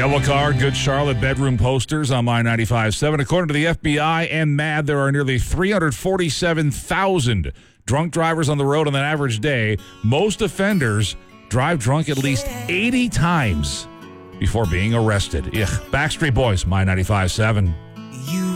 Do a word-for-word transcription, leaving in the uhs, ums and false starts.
Yellow car, good Charlotte bedroom posters on My ninety-five point seven. According to the F B I and M A D, there are nearly three hundred forty-seven thousand drunk drivers on the road on an average day. Most offenders drive drunk at least eighty times before being arrested. Ugh. Backstreet Boys, My ninety-five point seven. You